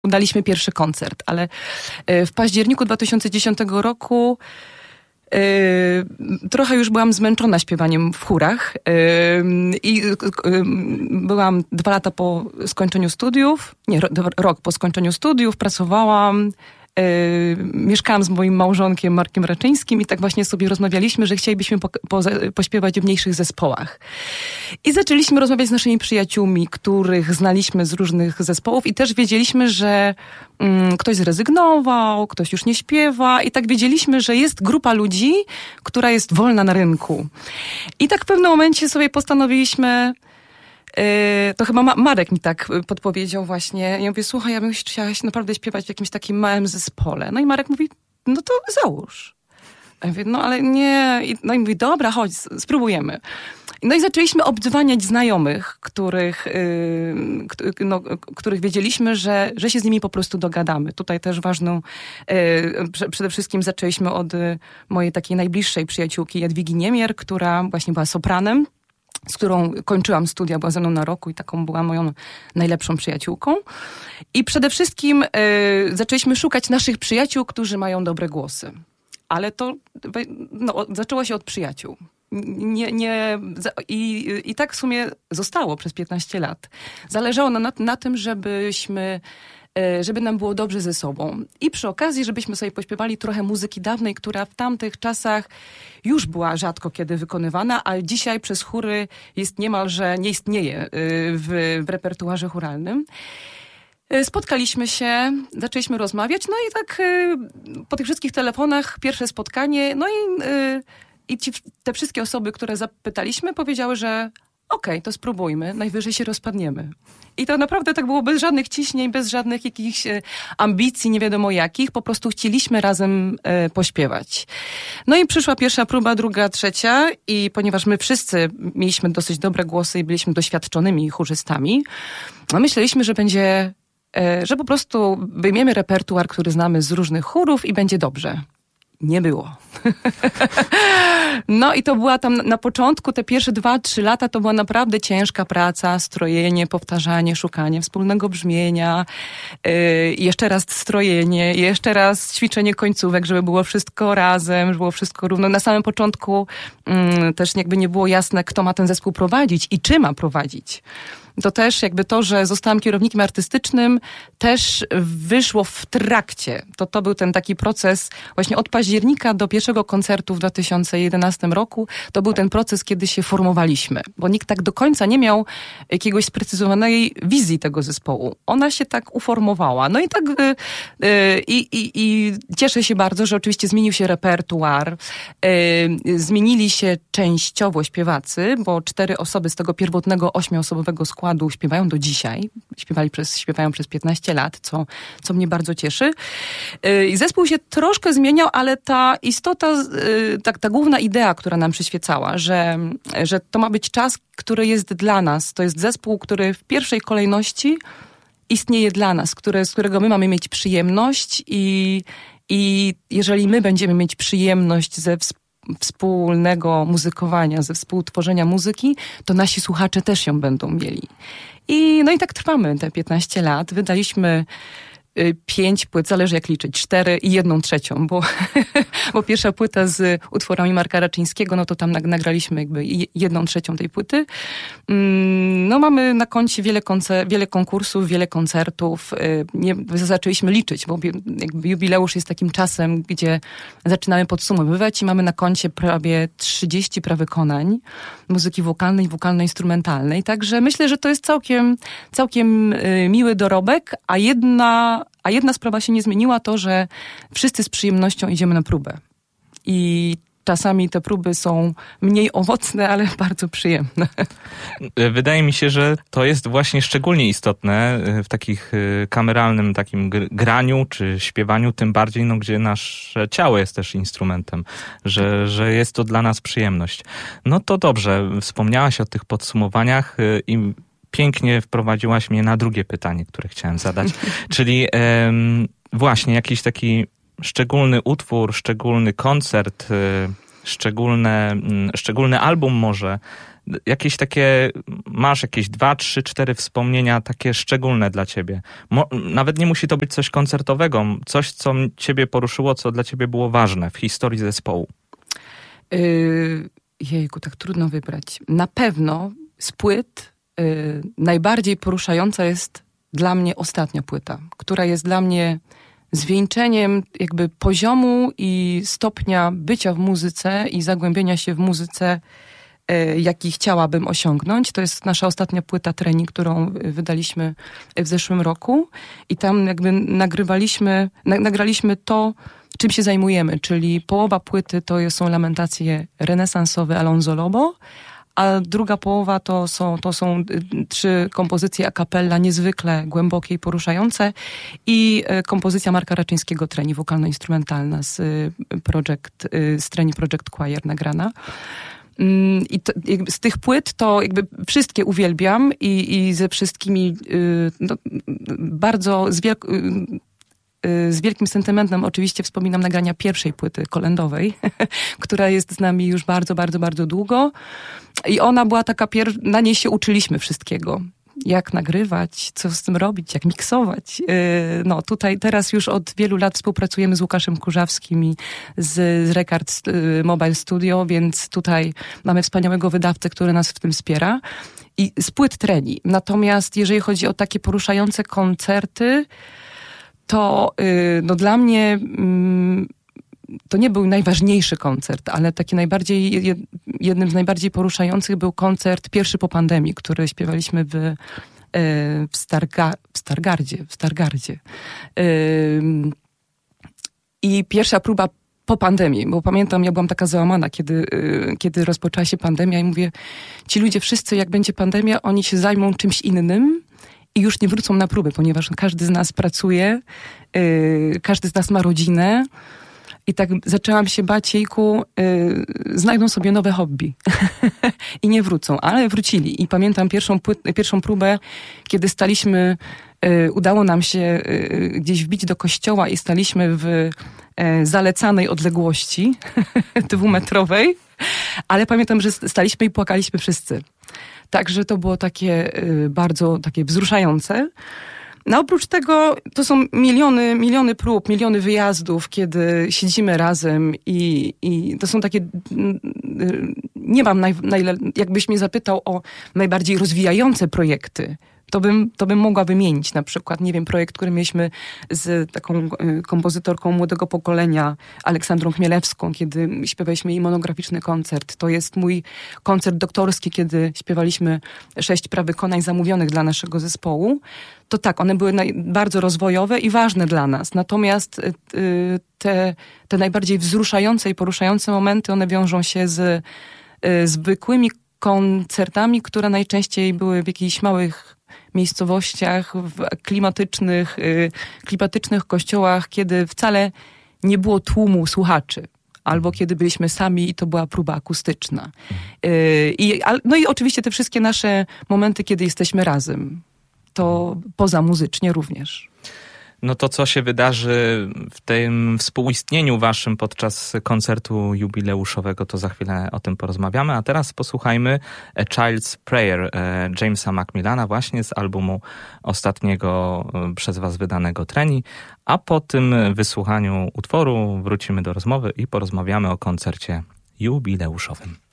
udaliśmy pierwszy koncert, ale w październiku 2010 roku trochę już byłam zmęczona śpiewaniem w chórach i byłam 2 lata po skończeniu studiów, rok po skończeniu studiów, pracowałam, mieszkałam z moim małżonkiem Markiem Raczyńskim i tak właśnie sobie rozmawialiśmy, że chcielibyśmy pośpiewać w mniejszych zespołach. I zaczęliśmy rozmawiać z naszymi przyjaciółmi, których znaliśmy z różnych zespołów i też wiedzieliśmy, że ktoś zrezygnował, ktoś już nie śpiewa i tak wiedzieliśmy, że jest grupa ludzi, która jest wolna na rynku. I tak w pewnym momencie sobie postanowiliśmy, to chyba Marek mi tak podpowiedział właśnie. Ja mówię, słuchaj, ja bym chciała naprawdę śpiewać w jakimś takim małym zespole. No i Marek mówi, no to załóż. A ja mówię, no ale nie. No i mówi, dobra, chodź, spróbujemy. No i zaczęliśmy obdzwaniać znajomych, których wiedzieliśmy, że się z nimi po prostu dogadamy. Tutaj też ważną, przede wszystkim zaczęliśmy od mojej takiej najbliższej przyjaciółki Jadwigi Niemier, która właśnie była sopranem, z którą kończyłam studia, była ze mną na roku i taką była moją najlepszą przyjaciółką. I przede wszystkim zaczęliśmy szukać naszych przyjaciół, którzy mają dobre głosy. Ale to zaczęło się od przyjaciół. I tak w sumie zostało przez 15 lat. Zależało na tym, żeby nam było dobrze ze sobą. I przy okazji, żebyśmy sobie pośpiewali trochę muzyki dawnej, która w tamtych czasach już była rzadko kiedy wykonywana, a dzisiaj przez chóry jest niemalże nie istnieje w repertuarze chóralnym. Spotkaliśmy się, zaczęliśmy rozmawiać, no i tak po tych wszystkich telefonach pierwsze spotkanie, no i te wszystkie osoby, które zapytaliśmy, powiedziały, że okej, to spróbujmy, najwyżej się rozpadniemy. I to naprawdę tak było bez żadnych ciśnień, bez żadnych jakichś ambicji, nie wiadomo jakich. Po prostu chcieliśmy razem pośpiewać. No i przyszła pierwsza próba, druga, trzecia i ponieważ my wszyscy mieliśmy dosyć dobre głosy i byliśmy doświadczonymi chórzystami, no myśleliśmy, że po prostu wyjmiemy repertuar, który znamy z różnych chórów i będzie dobrze. Nie było. No i to była tam na początku, te pierwsze 2-3 lata to była naprawdę ciężka praca, strojenie, powtarzanie, szukanie wspólnego brzmienia, jeszcze raz strojenie, jeszcze raz ćwiczenie końcówek, żeby było wszystko razem, żeby było wszystko równo. Na samym początku też jakby nie było jasne, kto ma ten zespół prowadzić i czy ma prowadzić. To też jakby to, że zostałam kierownikiem artystycznym, też wyszło w trakcie. To był ten taki proces właśnie od października do pierwszego koncertu w 2011 roku. To był ten proces, kiedy się formowaliśmy, bo nikt tak do końca nie miał jakiegoś sprecyzowanej wizji tego zespołu. Ona się tak uformowała. No i tak i cieszę się bardzo, że oczywiście zmienił się repertuar. Zmienili się częściowo śpiewacy, bo 4 osoby z tego pierwotnego 8-osobowego składu śpiewają do dzisiaj. Śpiewają przez 15 lat, co mnie bardzo cieszy. I zespół się troszkę zmieniał, ale ta istota, ta główna idea, która nam przyświecała, że to ma być czas, który jest dla nas. To jest zespół, który w pierwszej kolejności istnieje dla nas, z którego my mamy mieć przyjemność i jeżeli my będziemy mieć przyjemność ze wspólnego muzykowania, ze współtworzenia muzyki, to nasi słuchacze też ją będą mieli. No i tak trwamy te 15 lat. Wydaliśmy 5 płyt, zależy jak liczyć, 4 i 1/3, bo pierwsza płyta z utworami Marka Raczyńskiego, no to tam nagraliśmy jakby 1/3 tej płyty. No mamy na koncie wiele konkursów, wiele koncertów. Zaczęliśmy liczyć, bo jakby jubileusz jest takim czasem, gdzie zaczynamy podsumowywać i mamy na koncie prawie 30 prawykonań muzyki wokalnej i wokalno-instrumentalnej. Także myślę, że to jest całkiem miły dorobek, a jedna sprawa się nie zmieniła, to, że wszyscy z przyjemnością idziemy na próbę. I czasami te próby są mniej owocne, ale bardzo przyjemne. Wydaje mi się, że to jest właśnie szczególnie istotne w takich kameralnym takim graniu czy śpiewaniu, tym bardziej, gdzie nasze ciało jest też instrumentem, że jest to dla nas przyjemność. No to dobrze, wspomniałaś o tych podsumowaniach i pięknie wprowadziłaś mnie na drugie pytanie, które chciałem zadać, czyli właśnie jakiś taki szczególny utwór, szczególny koncert, szczególny album może, masz jakieś 2, 3, 4 wspomnienia takie szczególne dla ciebie. Nawet nie musi to być coś koncertowego, coś, co ciebie poruszyło, co dla ciebie było ważne w historii zespołu. Jejku, tak trudno wybrać. Na pewno z płyt najbardziej poruszająca jest dla mnie ostatnia płyta, która jest dla mnie zwieńczeniem jakby poziomu i stopnia bycia w muzyce i zagłębienia się w muzyce, jaki chciałabym osiągnąć. To jest nasza ostatnia płyta Treni, którą wydaliśmy w zeszłym roku i tam jakby nagraliśmy to, czym się zajmujemy, czyli połowa płyty to są lamentacje renesansowe Alonso Lobo, a druga połowa to są 3 kompozycje a cappella niezwykle głębokie i poruszające i kompozycja Marka Raczyńskiego Treni, wokalno-instrumentalna z Treni Project Choir nagrana. I z tych płyt to jakby wszystkie uwielbiam i ze wszystkimi bardzo z wielkim sentymentem oczywiście wspominam nagrania pierwszej płyty kolędowej, która jest z nami już bardzo, bardzo, bardzo długo. I ona była taka, na niej się uczyliśmy wszystkiego. Jak nagrywać, co z tym robić, jak miksować. No tutaj teraz już od wielu lat współpracujemy z Łukaszem Kurzawskim i z Record Mobile Studio, więc tutaj mamy wspaniałego wydawcę, który nas w tym wspiera. I z płyt Treni. Natomiast jeżeli chodzi o takie poruszające koncerty, to dla mnie to nie był najważniejszy koncert, ale taki jednym z najbardziej poruszających był koncert pierwszy po pandemii, który śpiewaliśmy w Stargardzie. I pierwsza próba po pandemii, bo pamiętam, ja byłam taka załamana, kiedy rozpoczęła się pandemia i mówię, ci ludzie wszyscy, jak będzie pandemia, oni się zajmą czymś innym, i już nie wrócą na próby, ponieważ każdy z nas pracuje, każdy z nas ma rodzinę. I tak zaczęłam się bać, znajdą sobie nowe hobby i nie wrócą, ale wrócili. I pamiętam pierwszą próbę, kiedy udało nam się gdzieś wbić do kościoła i staliśmy w zalecanej odległości 2-metrowej, ale pamiętam, że staliśmy i płakaliśmy wszyscy. Także to było bardzo wzruszające. No oprócz tego to są miliony prób, miliony wyjazdów, kiedy siedzimy razem i to są takie, nie mam, jakbyś mnie zapytał o najbardziej rozwijające projekty, to bym mogła wymienić na przykład, nie wiem, projekt, który mieliśmy z taką kompozytorką młodego pokolenia, Aleksandrą Chmielewską, kiedy śpiewaliśmy jej monograficzny koncert. To jest mój koncert doktorski, kiedy śpiewaliśmy 6 prawykonań zamówionych dla naszego zespołu. To tak, one były bardzo rozwojowe i ważne dla nas. Natomiast te najbardziej wzruszające i poruszające momenty, one wiążą się z zwykłymi koncertami, które najczęściej były w jakichś małych miejscowościach, w klimatycznych kościołach, kiedy wcale nie było tłumu słuchaczy. Albo kiedy byliśmy sami i to była próba akustyczna. No i oczywiście te wszystkie nasze momenty, kiedy jesteśmy razem. To pozamuzycznie również. No to co się wydarzy w tym współistnieniu waszym podczas koncertu jubileuszowego, to za chwilę o tym porozmawiamy. A teraz posłuchajmy A Child's Prayer Jamesa Macmillana właśnie z albumu ostatniego przez was wydanego Treni. A po tym wysłuchaniu utworu wrócimy do rozmowy i porozmawiamy o koncercie jubileuszowym.